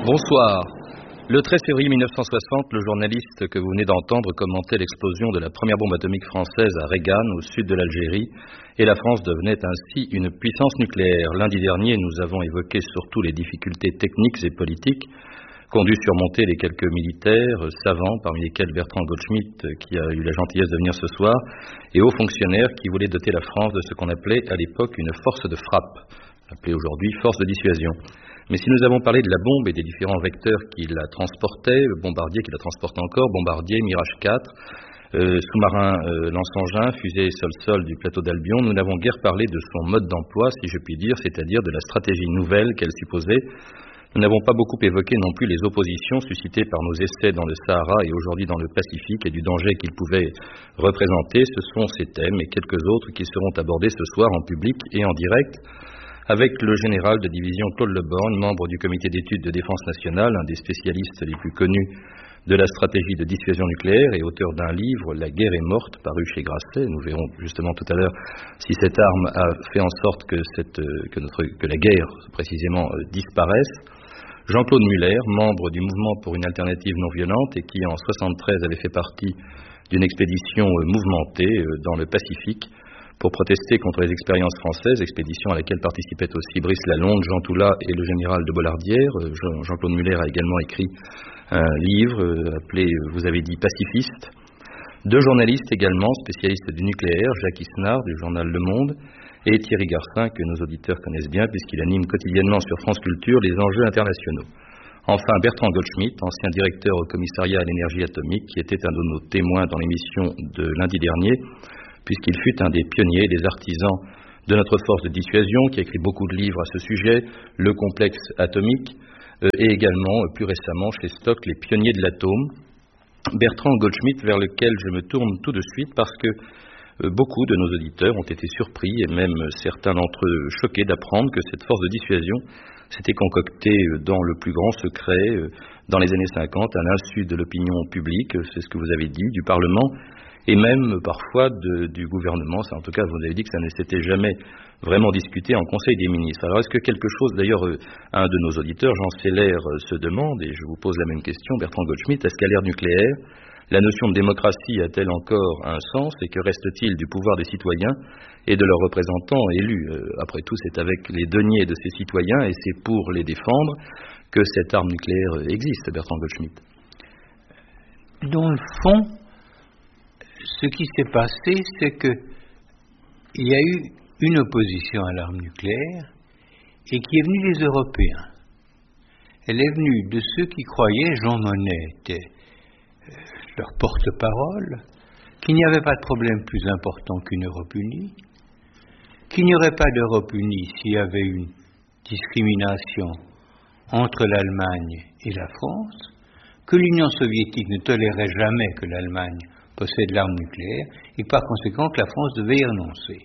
Bonsoir. Le 13 février 1960, le journaliste que vous venez d'entendre commentait l'explosion de la première bombe atomique française à Regan, au sud de l'Algérie, et la France devenait ainsi une puissance nucléaire. Lundi dernier, nous avons évoqué surtout les difficultés techniques et politiques qu'ont dû surmonter les quelques militaires, savants, parmi lesquels Bertrand Goldschmidt, qui a eu la gentillesse de venir ce soir, et hauts fonctionnaires qui voulaient doter la France de ce qu'on appelait à l'époque une force de frappe, appelée aujourd'hui force de dissuasion. Mais si nous avons parlé de la bombe et des différents vecteurs qui la transportaient, bombardier qui la transporte encore, bombardier, Mirage 4, sous-marin lance-engin, fusée sol-sol du plateau d'Albion, nous n'avons guère parlé de son mode d'emploi, si je puis dire, c'est-à-dire de la stratégie nouvelle qu'elle supposait. Nous n'avons pas beaucoup évoqué non plus les oppositions suscitées par nos essais dans le Sahara et aujourd'hui dans le Pacifique et du danger qu'ils pouvaient représenter. Ce sont ces thèmes et quelques autres qui seront abordés ce soir en public et en direct avec le général de division Claude Leborgne, membre du comité d'études de défense nationale, un des spécialistes les plus connus de la stratégie de dissuasion nucléaire et auteur d'un livre, La guerre est morte, paru chez Grasset. Nous verrons justement tout à l'heure si cette arme a fait en sorte que la guerre, précisément, disparaisse. Jean-Claude Muller, membre du mouvement pour une alternative non violente et qui en 1973 avait fait partie d'une expédition mouvementée dans le Pacifique pour protester contre les expériences françaises, expédition à laquelle participaient aussi Brice Lalonde, Jean Toula et le général de Bollardière. Jean-Claude Muller a également écrit un livre appelé, vous avez dit, Pacifiste. Deux journalistes également, spécialistes du nucléaire, Jacques Isnard du journal Le Monde et Thierry Garcin, que nos auditeurs connaissent bien puisqu'il anime quotidiennement sur France Culture les enjeux internationaux. Enfin, Bertrand Goldschmidt, ancien directeur au commissariat à l'énergie atomique, qui était un de nos témoins dans l'émission de lundi dernier, puisqu'il fut un des pionniers, des artisans de notre force de dissuasion, qui a écrit beaucoup de livres à ce sujet, Le complexe atomique, et également, plus récemment, chez Stock, Les pionniers de l'atome. Bertrand Goldschmidt, vers lequel je me tourne tout de suite, parce que beaucoup de nos auditeurs ont été surpris, et même certains d'entre eux choqués d'apprendre que cette force de dissuasion s'était concoctée dans le plus grand secret, dans les années 50, à l'insu de l'opinion publique, c'est ce que vous avez dit, du Parlement, et même parfois du gouvernement. En tout cas, vous avez dit que ça ne s'était jamais vraiment discuté en Conseil des ministres. Alors est-ce que quelque chose, d'ailleurs, un de nos auditeurs, Jean Seller, se demande, et je vous pose la même question, Bertrand Goldschmidt, est-ce qu'à l'ère nucléaire, la notion de démocratie a-t-elle encore un sens et que reste-t-il du pouvoir des citoyens et de leurs représentants élus? Après tout, c'est avec les deniers de ces citoyens et c'est pour les défendre que cette arme nucléaire existe, Bertrand Goldschmidt. Dans le fond, ce qui s'est passé, c'est qu'il y a eu une opposition à l'arme nucléaire et qui est venue des Européens. Elle est venue de ceux qui croyaient, Jean Monnet était leur porte-parole, qu'il n'y avait pas de problème plus important qu'une Europe unie, qu'il n'y aurait pas d'Europe unie s'il y avait une discrimination entre l'Allemagne et la France, que l'Union soviétique ne tolérait jamais que l'Allemagne possède l'arme nucléaire, et par conséquent que la France devait y renoncer.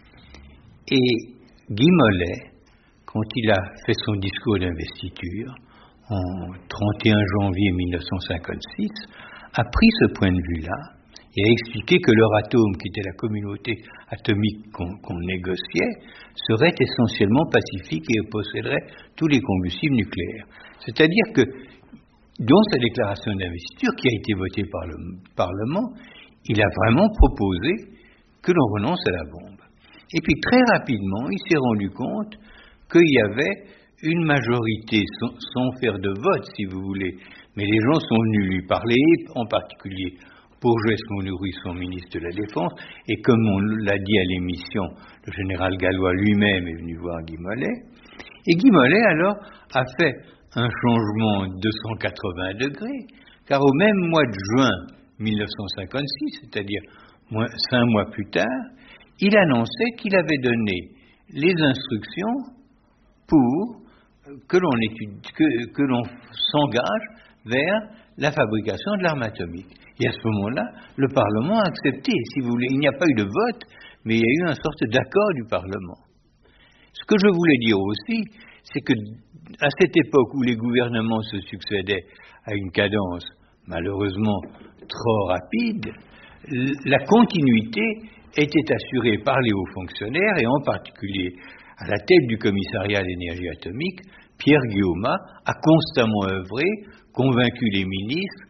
Et Guy Mollet, quand il a fait son discours d'investiture, en 31 janvier 1956, a pris ce point de vue-là, et a expliqué que l'Euratom, qui était la communauté atomique qu'on négociait, serait essentiellement pacifique et posséderait tous les combustibles nucléaires. C'est-à-dire que dans sa déclaration d'investiture, qui a été votée par le Parlement, il a vraiment proposé que l'on renonce à la bombe. Et puis très rapidement, il s'est rendu compte qu'il y avait une majorité, sans faire de vote si vous voulez, mais les gens sont venus lui parler, en particulier Bourget-Montnouri, son ministre de la Défense, et comme on l'a dit à l'émission, le général Gallois lui-même est venu voir Guy Mollet, et Guy Mollet alors a fait un changement de 180 degrés, car au même mois de juin 1956, c'est-à-dire 5 mois plus tard, il annonçait qu'il avait donné les instructions pour que l'on s'engage vers la fabrication de l'arme atomique. Et à ce moment-là, le Parlement a accepté, si vous voulez. Il n'y a pas eu de vote, mais il y a eu une sorte d'accord du Parlement. Ce que je voulais dire aussi, c'est que à cette époque où les gouvernements se succédaient à une cadence malheureusement trop rapide, la continuité était assurée par les hauts fonctionnaires et en particulier à la tête du commissariat à l'énergie atomique Pierre Guillaume a constamment œuvré, convaincu les ministres,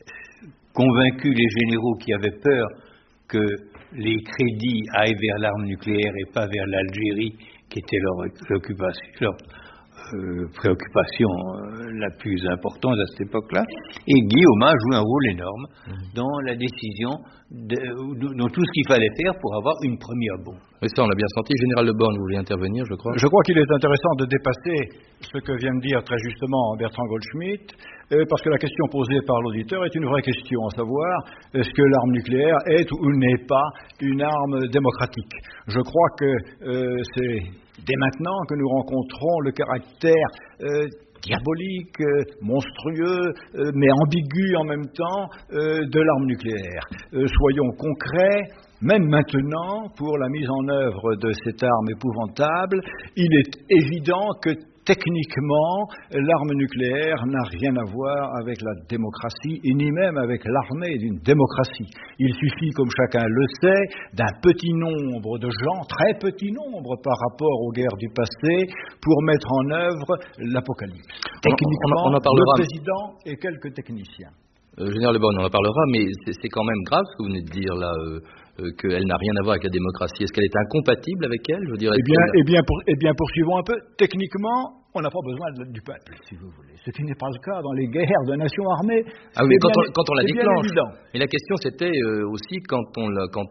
convaincu les généraux qui avaient peur que les crédits aillent vers l'arme nucléaire et pas vers l'Algérie, qui était leur préoccupation la plus importante à cette époque-là. Et Guillaume joue un rôle énorme dans la décision, dans tout ce qu'il fallait faire pour avoir une première bombe. Oui, ça on l'a bien senti. Général Le Borne, vous voulez intervenir, je crois. Je crois qu'il est intéressant de dépasser ce que vient de dire très justement Bertrand Goldschmidt, parce que la question posée par l'auditeur est une vraie question, à savoir, est-ce que l'arme nucléaire est ou n'est pas une arme démocratique? Je crois que c'est dès maintenant que nous rencontrons le caractère diabolique, monstrueux, mais ambigu en même temps de l'arme nucléaire. Soyons concrets. Même maintenant, pour la mise en œuvre de cette arme épouvantable, il est évident que techniquement, l'arme nucléaire n'a rien à voir avec la démocratie et ni même avec l'armée d'une démocratie. Il suffit, comme chacun le sait, d'un petit nombre de gens, très petit nombre par rapport aux guerres du passé, pour mettre en œuvre l'apocalypse. Techniquement, on en parlera. Le président et quelques techniciens. Général Le Borne, on en parlera, mais c'est quand même grave ce que vous venez de dire là, qu'elle n'a rien à voir avec la démocratie. Est-ce qu'elle est incompatible avec elle, je veux dire? Eh bien, poursuivons un peu. Techniquement, on n'a pas besoin du peuple, si vous voulez. Ce qui n'est pas le cas dans les guerres de nations armées. Ah oui, quand on la déclenche. Et la question c'était aussi quand on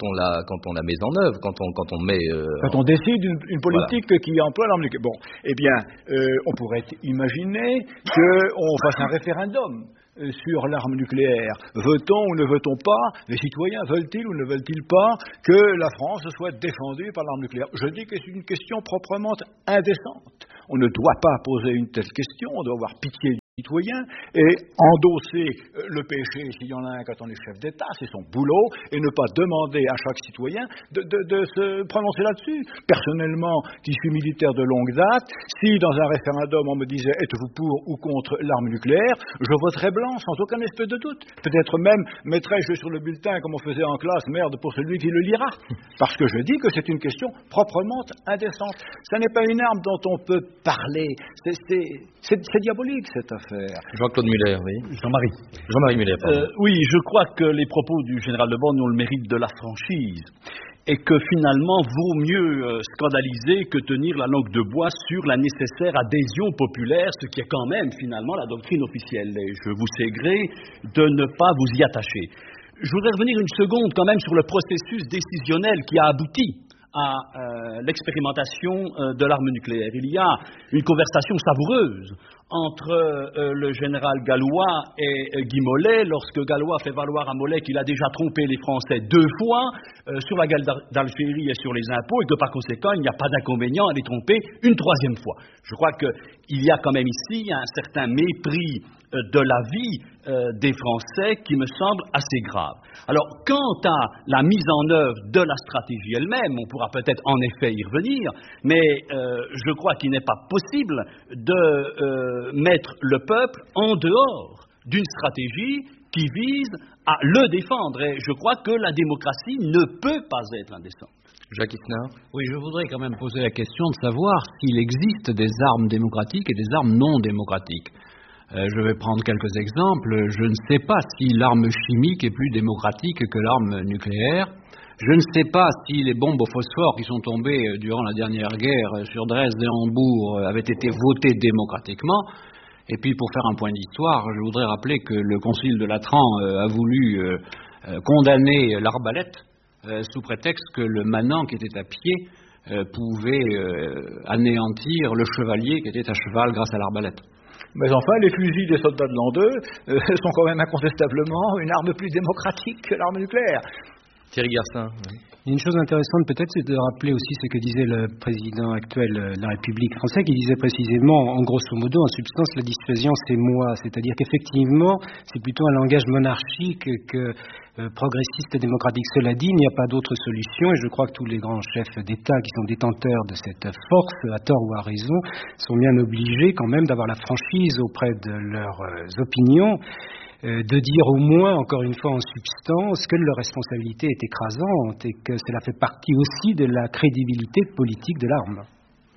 la met en œuvre, quand on décide une politique qui emploie l'arme nucléaire. Bon, eh bien, on pourrait imaginer qu'on fasse un référendum sur l'arme nucléaire. Veut-on ou ne veut-on pas, les citoyens veulent-ils ou ne veulent-ils pas que la France soit défendue par l'arme nucléaire? Je dis que c'est une question proprement indécente. On ne doit pas poser une telle question, on doit avoir pitié du citoyen et endosser le péché, s'il y en a un quand on est chef d'État, c'est son boulot, et ne pas demander à chaque citoyen de se prononcer là-dessus. Personnellement, qui suis militaire de longue date, si dans un référendum on me disait « êtes-vous pour ou contre l'arme nucléaire ?», je voterais blanc sans aucun espèce de doute. Peut-être même mettrais-je sur le bulletin, comme on faisait en classe, merde pour celui qui le lira. Parce que je dis que c'est une question proprement indécente. Ce n'est pas une arme dont on peut parler. C'est diabolique cette affaire. Jean-Claude Muller, oui. Jean-Marie Muller, pardon. Oui, je crois que les propos du général de Borne ont le mérite de la franchise et que finalement vaut mieux scandaliser que tenir la langue de bois sur la nécessaire adhésion populaire, ce qui est quand même finalement la doctrine officielle. Et je vous sais gré de ne pas vous y attacher. Je voudrais revenir une seconde quand même sur le processus décisionnel qui a abouti à l'expérimentation de l'arme nucléaire. Il y a une conversation savoureuse entre le général Gallois et Guy Mollet, lorsque Gallois fait valoir à Mollet qu'il a déjà trompé les Français 2 fois sur la guerre d'Algérie et sur les impôts, et que par conséquent il n'y a pas d'inconvénient à les tromper une 3e fois. Je crois qu'il y a quand même ici un certain mépris de la vie des Français qui me semble assez grave. Alors, quant à la mise en œuvre de la stratégie elle-même, on pourra peut-être en effet y revenir, mais je crois qu'il n'est pas possible de mettre le peuple en dehors d'une stratégie qui vise à le défendre. Et je crois que la démocratie ne peut pas être indécente. Jacques Isnard. Oui, je voudrais quand même poser la question de savoir s'il existe des armes démocratiques et des armes non démocratiques. Je vais prendre quelques exemples. Je ne sais pas si l'arme chimique est plus démocratique que l'arme nucléaire. Je ne sais pas si les bombes au phosphore qui sont tombées durant la dernière guerre sur Dresde et Hambourg avaient été votées démocratiquement. Et puis, pour faire un point d'histoire, je voudrais rappeler que le concile de Latran a voulu condamner l'arbalète sous prétexte que le manant qui était à pied pouvait anéantir le chevalier qui était à cheval grâce à l'arbalète. Mais enfin, les fusils des soldats de l'an 2 sont quand même incontestablement une arme plus démocratique que l'arme nucléaire. Thierry Garcin. Oui. Une chose intéressante peut-être, c'est de rappeler aussi ce que disait le président actuel de la République française, qui disait précisément, en grosso modo, en substance, la dissuasion c'est moi. C'est-à-dire qu'effectivement, c'est plutôt un langage monarchique que progressiste et démocratique. Cela dit, il n'y a pas d'autre solution, et je crois que tous les grands chefs d'État qui sont détenteurs de cette force, à tort ou à raison, sont bien obligés quand même d'avoir la franchise auprès de leurs opinions, de dire au moins, encore une fois en substance, que leur responsabilité est écrasante et que cela fait partie aussi de la crédibilité politique de l'arme.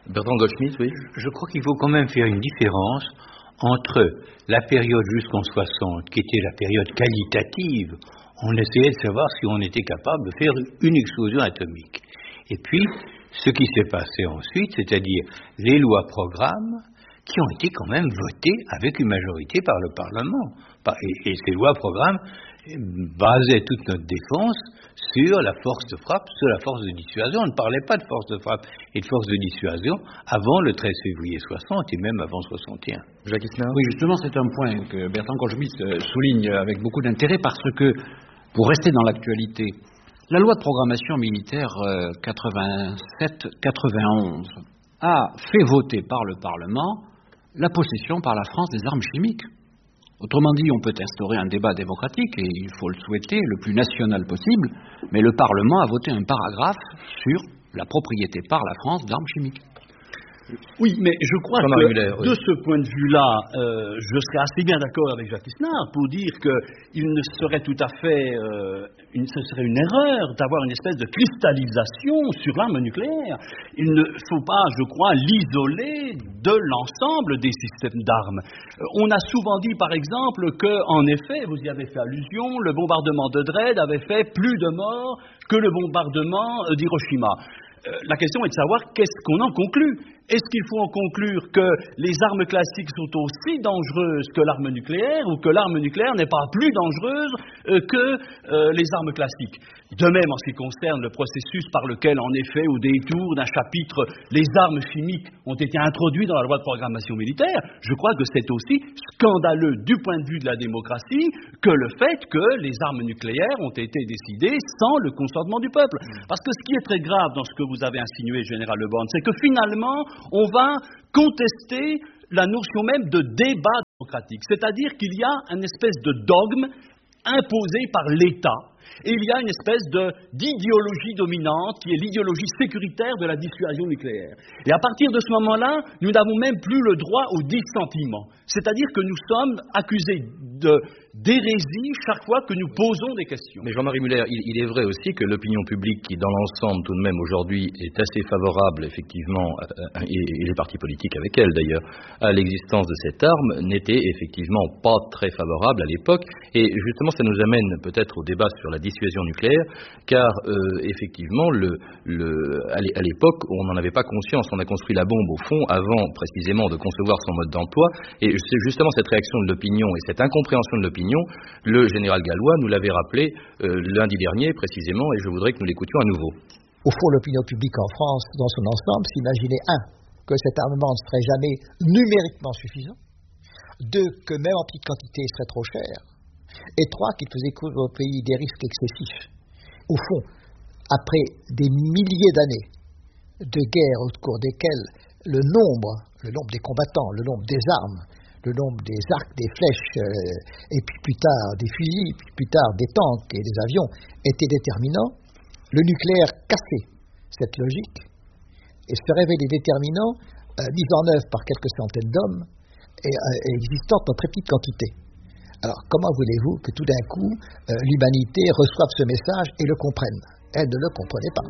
Bertrand Goldschmidt, oui. Je crois qu'il faut quand même faire une différence entre la période jusqu'en 60, qui était la période qualitative. On essayait de savoir si on était capable de faire une explosion atomique. Et puis, ce qui s'est passé ensuite, c'est-à-dire les lois-programmes, qui ont été quand même votées avec une majorité par le Parlement. Et ces lois-programmes basaient toute notre défense sur la force de frappe, sur la force de dissuasion. On ne parlait pas de force de frappe et de force de dissuasion avant le 13 février 60 et même avant 61. Jacques Isnard. Oui, justement, c'est un point que Bertrand Goldschmidt souligne avec beaucoup d'intérêt parce que, pour rester dans l'actualité, la loi de programmation militaire 87-91 a fait voter par le Parlement la possession par la France des armes chimiques. Autrement dit, on peut instaurer un débat démocratique, et il faut le souhaiter, le plus national possible, mais le Parlement a voté un paragraphe sur la propriété par la France d'armes chimiques. Oui, mais je crois que de ce point de vue-là, je serais assez bien d'accord avec Jacques Isnard pour dire qu'il ne serait tout à fait, ce serait une erreur d'avoir une espèce de cristallisation sur l'arme nucléaire. Il ne faut pas, je crois, l'isoler de l'ensemble des systèmes d'armes. On a souvent dit, par exemple, qu'en effet, vous y avez fait allusion, le bombardement de Dresde avait fait plus de morts que le bombardement d'Hiroshima. La question est de savoir qu'est-ce qu'on en conclut. Est-ce qu'il faut en conclure que les armes classiques sont aussi dangereuses que l'arme nucléaire ou que l'arme nucléaire n'est pas plus dangereuse que les armes classiques? De même, en ce qui concerne le processus par lequel, en effet, au détour d'un chapitre, les armes chimiques ont été introduites dans la loi de programmation militaire, je crois que c'est aussi scandaleux du point de vue de la démocratie que le fait que les armes nucléaires ont été décidées sans le consentement du peuple. Parce que ce qui est très grave dans ce que vous avez insinué, Général Le Borgne, c'est que finalement, on va contester la notion même de débat démocratique. C'est-à-dire qu'il y a une espèce de dogme imposé par l'État. Et il y a une espèce d'idéologie dominante qui est l'idéologie sécuritaire de la dissuasion nucléaire. Et à partir de ce moment-là, nous n'avons même plus le droit au dissentiment. C'est-à-dire que nous sommes accusés d'hérésie chaque fois que nous posons des questions. Mais Jean-Marie Muller, il est vrai aussi que l'opinion publique, qui dans l'ensemble tout de même aujourd'hui est assez favorable effectivement, et les partis politiques avec elle d'ailleurs, à l'existence de cette arme, n'était effectivement pas très favorable à l'époque. Et justement ça nous amène peut-être au débat sur la dissuasion nucléaire, car effectivement à l'époque on n'en avait pas conscience. On a construit la bombe au fond avant précisément de concevoir son mode d'emploi, et c'est justement cette réaction de l'opinion et cette incompréhension de l'opinion, le général Gallois nous l'avait rappelé lundi dernier précisément, et je voudrais que nous l'écoutions à nouveau. Au fond, l'opinion publique en France, dans son ensemble, s'imaginait, que cet armement ne serait jamais numériquement suffisant, 2, que même en petite quantité, il serait trop cher, et 3, qu'il faisait courir au pays des risques excessifs. Au fond, après des milliers d'années de guerre au cours desquelles le nombre des combattants, le nombre des armes, le nombre des arcs, des flèches, et puis plus tard des fusils, puis plus tard des tanks et des avions était déterminant, le nucléaire cassait cette logique et se révélait déterminant, mis en œuvre par quelques centaines d'hommes et existant en très petite quantité. Alors comment voulez-vous que tout d'un coup l'humanité reçoive ce message et le comprenne? Elle ne le comprenait pas.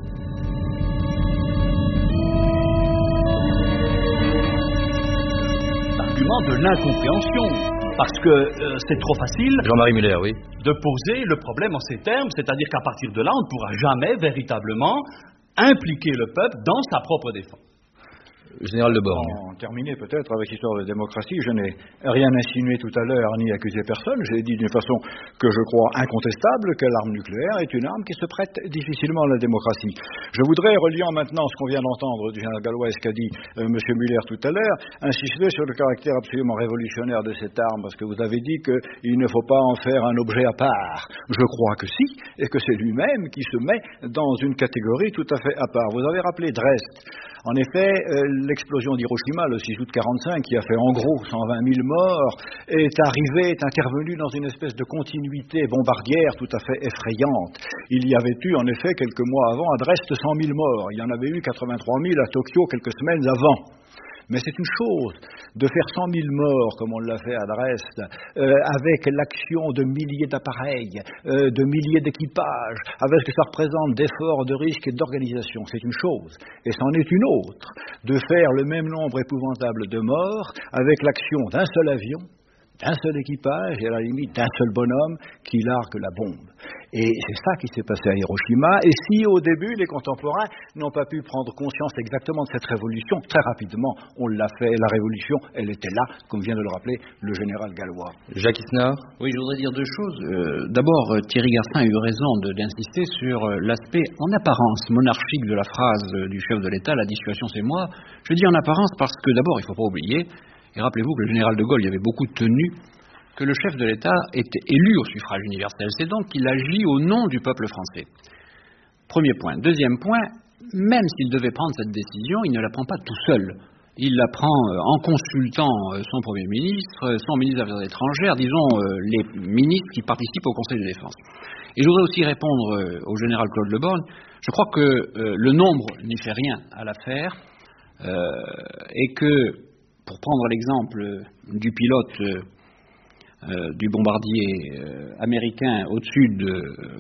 De l'incompréhension, parce que c'est trop facile Jean-Marie Muller, oui, de poser le problème en ces termes, c'est-à-dire qu'à partir de là, on ne pourra jamais véritablement impliquer le peuple dans sa propre défense. Général Le Borgne. En terminer peut-être avec l'histoire de la démocratie, je n'ai rien insinué tout à l'heure ni accusé personne. J'ai dit d'une façon que je crois incontestable que l'arme nucléaire est une arme qui se prête difficilement à la démocratie. Je voudrais, reliant maintenant ce qu'on vient d'entendre du général Gallois et ce qu'a dit M. Muller tout à l'heure, insister sur le caractère absolument révolutionnaire de cette arme, parce que vous avez dit qu'il ne faut pas en faire un objet à part. Je crois que si, et que c'est lui-même qui se met dans une catégorie tout à fait à part. Vous avez rappelé Dresde. En effet, l'explosion d'Hiroshima, le 6 août 1945, qui a fait en gros 120 000 morts, est intervenue dans une espèce de continuité bombardière tout à fait effrayante. Il y avait eu, en effet, quelques mois avant, à Dresde, 100 000 morts. Il y en avait eu 83 000 à Tokyo quelques semaines avant. Mais c'est une chose de faire 100 000 morts, comme on l'a fait à Dresde, avec l'action de milliers d'appareils, de milliers d'équipages, avec ce que ça représente d'efforts, de risques et d'organisation. C'est une chose. Et c'en est une autre, de faire le même nombre épouvantable de morts avec l'action d'un seul avion, d'un seul équipage et à la limite d'un seul bonhomme qui largue la bombe. Et c'est ça qui s'est passé à Hiroshima. Et si au début les contemporains n'ont pas pu prendre conscience exactement de cette révolution, très rapidement on l'a fait. La révolution, elle était là, comme vient de le rappeler le général gallois. Jacques Isnard. Oui, je voudrais dire deux choses. D'abord, Thierry Garcin a eu raison d'insister sur l'aspect en apparence monarchique de la phrase du chef de l'État, la dissuasion c'est moi. Je dis en apparence parce que d'abord, il ne faut pas oublier, et rappelez-vous que le général de Gaulle y avait beaucoup tenu, que le chef de l'État était élu au suffrage universel. C'est donc qu'il agit au nom du peuple français. Premier point. Deuxième point, même s'il devait prendre cette décision, il ne la prend pas tout seul. Il la prend en consultant son Premier ministre, son ministre des Affaires étrangères, disons les ministres qui participent au Conseil de défense. Et je voudrais aussi répondre au général Claude Le Borgne. Je crois que le nombre n'y fait rien à l'affaire et que, pour prendre l'exemple du pilote du bombardier américain au-dessus de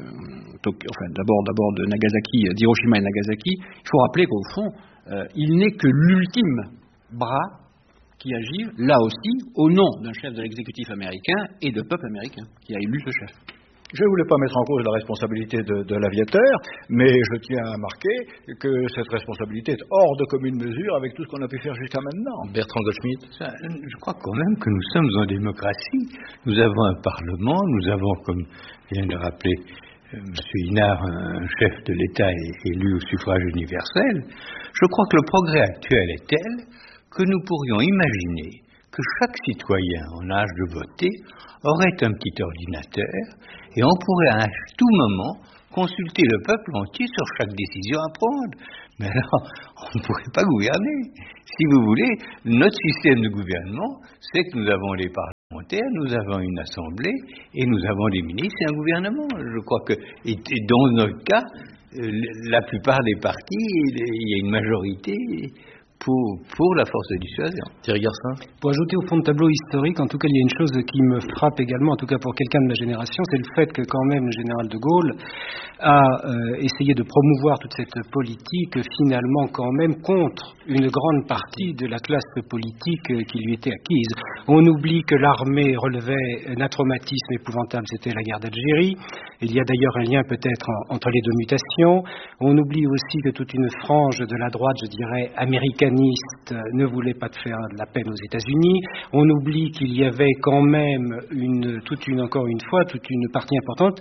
d'abord de Nagasaki, d'Hiroshima et Nagasaki, il faut rappeler qu'au fond, il n'est que l'ultime bras qui agit, là aussi, au nom d'un chef de l'exécutif américain et de peuple américain qui a élu ce chef. Je ne voulais pas mettre en cause la responsabilité de l'aviateur, mais je tiens à marquer que cette responsabilité est hors de commune mesure avec tout ce qu'on a pu faire jusqu'à maintenant. Bertrand Goldschmidt. Je crois quand même que nous sommes en démocratie. Nous avons un Parlement, nous avons, comme vient de rappeler M. Inard, un chef de l'État élu au suffrage universel. Je crois que le progrès actuel est tel que nous pourrions imaginer que chaque citoyen en âge de voter aurait un petit ordinateur et on pourrait à tout moment consulter le peuple entier sur chaque décision à prendre. Mais alors, on ne pourrait pas gouverner. Si vous voulez, notre système de gouvernement, c'est que nous avons les parlementaires, nous avons une assemblée et nous avons des ministres et un gouvernement. Je crois que, et dans notre cas, la plupart des partis, il y a une majorité pour la force de dissuasion. Thierry Garcin. Pour ajouter au fond de tableau historique, en tout cas, il y a une chose qui me frappe également, en tout cas pour quelqu'un de ma génération, c'est le fait que quand même le général de Gaulle a essayé de promouvoir toute cette politique finalement quand même contre une grande partie de la classe politique qui lui était acquise. On oublie que l'armée relevait d'un traumatisme épouvantable, c'était la guerre d'Algérie. Il y a d'ailleurs un lien peut-être entre les deux mutations. On oublie aussi que toute une frange de la droite, je dirais, américaniste, ne voulait pas de faire de la peine aux États-Unis. On oublie qu'il y avait quand même encore une fois, toute une partie importante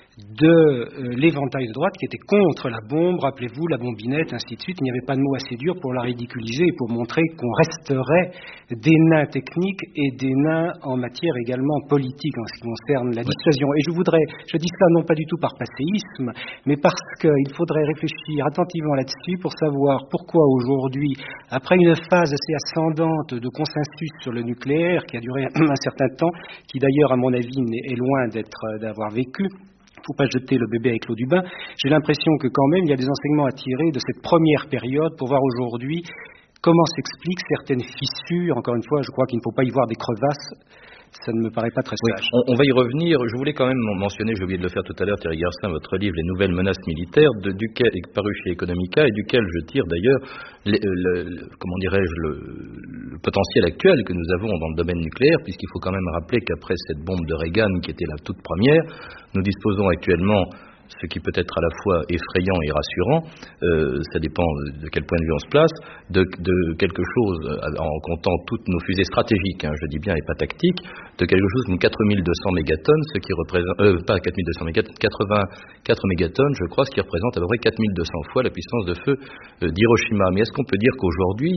de l'éventail de droite qui était contre la bombe, rappelez-vous, la bombinette, ainsi de suite. Il n'y avait pas de mot assez dur pour la ridiculiser et pour montrer qu'on resterait des nains techniques et des nains en matière également politique en ce qui concerne la dissuasion. Et je dis cela non pas du tout par passéisme, mais parce qu'il faudrait réfléchir attentivement là-dessus pour savoir pourquoi aujourd'hui, après une phase assez ascendante de consensus sur le nucléaire qui a duré un certain temps, qui d'ailleurs à mon avis est loin d'avoir vécu, il ne faut pas jeter le bébé avec l'eau du bain. J'ai l'impression que quand même il y a des enseignements à tirer de cette première période pour voir aujourd'hui comment s'expliquent certaines fissures. Encore une fois, je crois qu'il ne faut pas y voir des crevasses. Ça ne me paraît pas très sage. Oui, on va y revenir. Je voulais quand même mentionner, j'ai oublié de le faire tout à l'heure, Thierry Garcin, votre livre « Les nouvelles menaces militaires », duquel est paru chez Economica et duquel je tire d'ailleurs, le potentiel actuel que nous avons dans le domaine nucléaire, puisqu'il faut quand même rappeler qu'après cette bombe de Reagan qui était la toute première, nous disposons actuellement, ce qui peut être à la fois effrayant et rassurant, ça dépend de quel point de vue on se place, de quelque chose, en comptant toutes nos fusées stratégiques, je dis bien et pas tactiques, de quelque chose comme 4200 mégatonnes, ce qui représente, pas 4200 mégatonnes, 84 mégatonnes, je crois, ce qui représente à peu près 4200 fois la puissance de feu d'Hiroshima. Mais est-ce qu'on peut dire qu'aujourd'hui,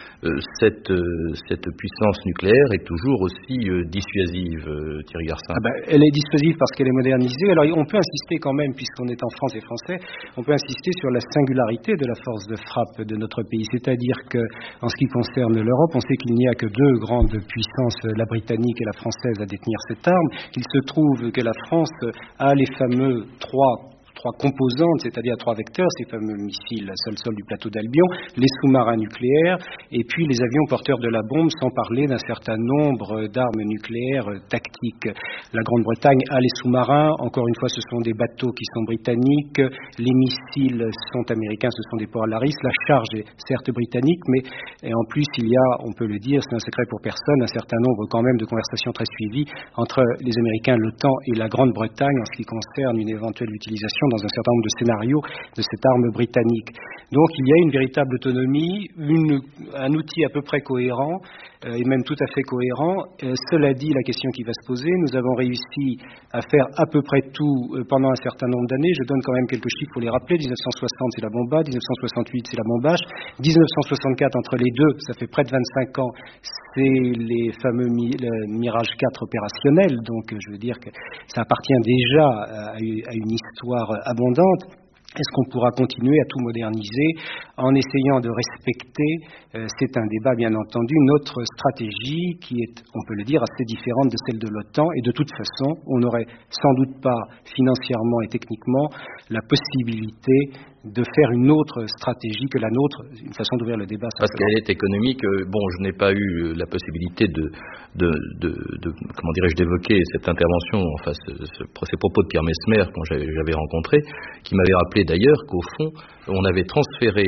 cette puissance nucléaire est toujours aussi dissuasive, Thierry Garcin? Elle est dissuasive parce qu'elle est modernisée. Alors on peut insister quand même, puisqu'on est en France et français, on peut insister sur la singularité de la force de frappe de notre pays. C'est-à-dire qu'en ce qui concerne l'Europe, on sait qu'il n'y a que deux grandes puissances, la britannique et la française, à détenir cette arme. Il se trouve que la France a les fameux trois trois composantes, c'est-à-dire 3 vecteurs, ces fameux missiles sol-sol du plateau d'Albion, les sous-marins nucléaires, et puis les avions porteurs de la bombe, sans parler d'un certain nombre d'armes nucléaires tactiques. La Grande-Bretagne a les sous-marins, encore une fois ce sont des bateaux qui sont britanniques, les missiles sont américains, ce sont des Polaris, la charge est certes britannique, mais en plus il y a, on peut le dire, c'est un secret pour personne, un certain nombre quand même de conversations très suivies entre les Américains, l'OTAN et la Grande-Bretagne en ce qui concerne une éventuelle utilisation dans un certain nombre de scénarios de cette arme britannique. Donc il y a une véritable autonomie, un outil à peu près cohérent, et même tout à fait cohérent. Cela dit, la question qui va se poser, nous avons réussi à faire à peu près tout pendant un certain nombre d'années. Je donne quand même quelques chiffres pour les rappeler. 1960, c'est la bombe A, 1968, c'est la bombe H, 1964, entre les deux, ça fait près de 25 ans, c'est les fameux Mirage 4 opérationnels. Donc je veux dire que ça appartient déjà à une histoire abondante. Est-ce qu'on pourra continuer à tout moderniser en essayant de respecter, c'est un débat bien entendu, notre stratégie qui est, on peut le dire, assez différente de celle de l'OTAN, et de toute façon, on n'aurait sans doute pas financièrement et techniquement la possibilité de faire une autre stratégie que la nôtre, une façon d'ouvrir le débat. Parce qu'elle est économique. Bon, je n'ai pas eu la possibilité comment dirais-je, d'évoquer cette intervention, enfin ces propos de Pierre Messmer quand j'avais rencontré, qui m'avait rappelé d'ailleurs qu'au fond, on avait transféré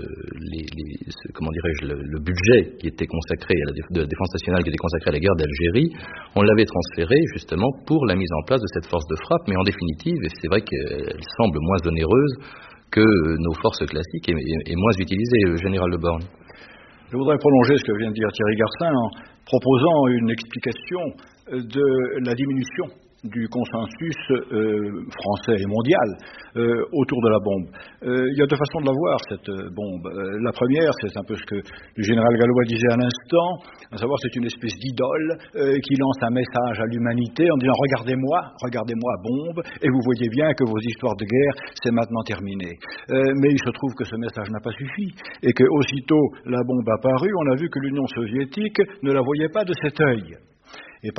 le budget qui était consacré à la défense nationale, qui était consacré à la guerre d'Algérie, on l'avait transféré justement pour la mise en place de cette force de frappe, mais en définitive, et c'est vrai qu'elle semble moins onéreuse que nos forces classiques et moins utilisées, Général Le Borgne. Je voudrais prolonger ce que vient de dire Thierry Garcin en proposant une explication de la diminution du consensus français et mondial autour de la bombe. Il y a deux façons de la voir, cette bombe. La première, c'est un peu ce que le général Gallois disait à l'instant, à savoir c'est une espèce d'idole qui lance un message à l'humanité en disant regardez-moi bombe, et vous voyez bien que vos histoires de guerre, c'est maintenant terminé. Mais il se trouve que ce message n'a pas suffi, et que aussitôt la bombe apparue, on a vu que l'Union soviétique ne la voyait pas de cet œil.